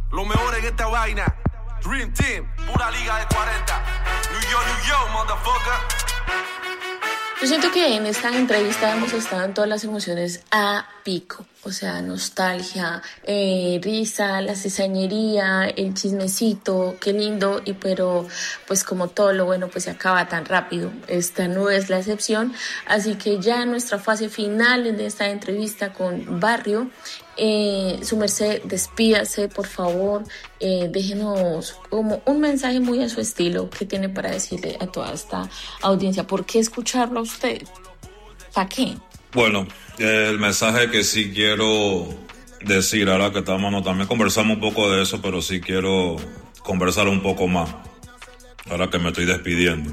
Lo mejor en esta vaina. Dream Team, pura liga de 40. New York, motherfucker. Yo siento que en esta entrevista hemos estado en todas las emociones a pico, o sea, nostalgia, risa, la cizañería, el chismecito, qué lindo, pero pues como todo lo bueno pues se acaba tan rápido, esta no es la excepción, así que ya en nuestra fase final de esta entrevista con Barrio, su merced, despídase por favor, déjenos como un mensaje muy a su estilo que tiene para decirle a toda esta audiencia. ¿Por qué escucharlo a usted? ¿Para qué? Bueno, el mensaje que sí quiero decir, ahora que estamos, también conversamos un poco de eso, pero sí quiero conversar un poco más, ahora que me estoy despidiendo.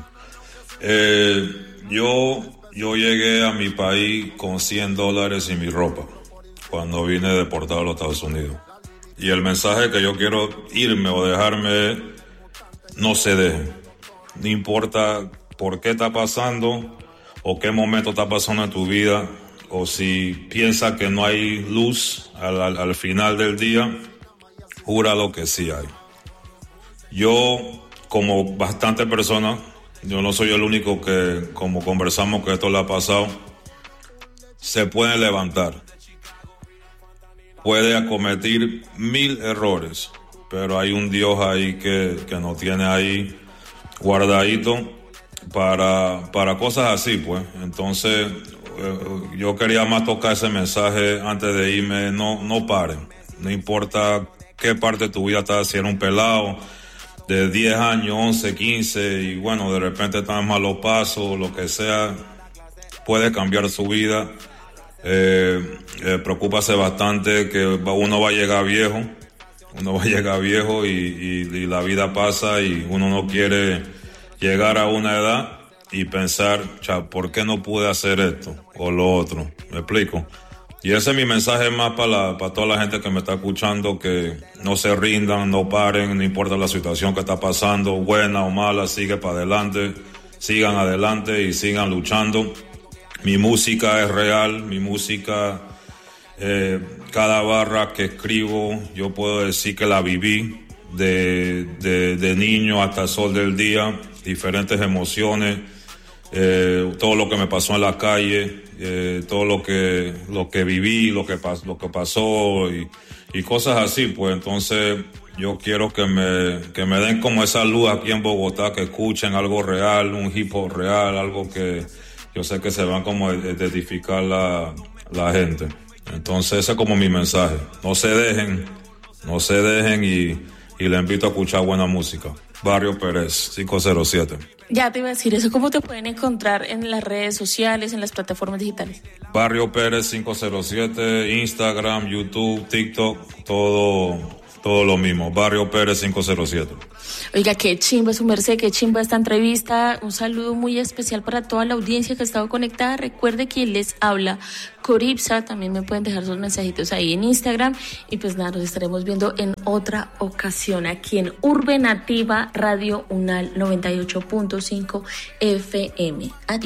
Yo llegué a mi país con $100 y mi ropa, cuando vine deportado a los Estados Unidos. Y el mensaje que yo quiero irme o dejarme es: no se dejen. No importa por qué está pasando o qué momento está pasando en tu vida, o si piensas que no hay luz al final del día, júralo que sí hay. Yo, como bastantes personas, yo no soy el único que, como conversamos, que esto le ha pasado, se puede levantar. Puede acometer 1000 errores, pero hay un Dios ahí que nos tiene ahí guardadito para cosas así, pues. Entonces, yo quería más tocar ese mensaje antes de irme. No paren, no importa qué parte de tu vida estás, si eres un pelado de 10 años, 11, 15, y bueno, de repente están en malos pasos, lo que sea, puede cambiar su vida. Preocúpase bastante que uno va a llegar viejo y la vida pasa y uno no quiere llegar a una edad y pensar, ¿por qué no pude hacer esto o lo otro? ¿Me explico? Y ese es mi mensaje más para toda la gente que me está escuchando, que no se rindan, no paren, no importa la situación que está pasando, buena o mala, sigan adelante y sigan luchando. Mi música es real, mi música, cada barra que escribo, yo puedo decir que la viví de niño hasta el sol del día, diferentes emociones, todo lo que me pasó en la calle, todo lo que viví, lo que pasó y cosas así, pues. Entonces yo quiero que me den como esa luz aquí en Bogotá, que escuchen algo real, un hip hop real, algo que yo sé que se van como a identificar la gente. Entonces ese es como mi mensaje. No se dejen y le invito a escuchar buena música. Barrio Pérez, 507. Ya te iba a decir eso. ¿Cómo te pueden encontrar en las redes sociales, en las plataformas digitales? Barrio Pérez 507, Instagram, YouTube, TikTok, todo lo mismo. Barrio Pérez 507. Oiga, qué chimba su merced, qué chimba esta entrevista. Un saludo muy especial para toda la audiencia que ha estado conectada. Recuerde que les habla Coripsa. También me pueden dejar sus mensajitos ahí en Instagram. Y pues nada, nos estaremos viendo en otra ocasión aquí en Urbe Nativa Radio Unal 98.5 FM. Adiós.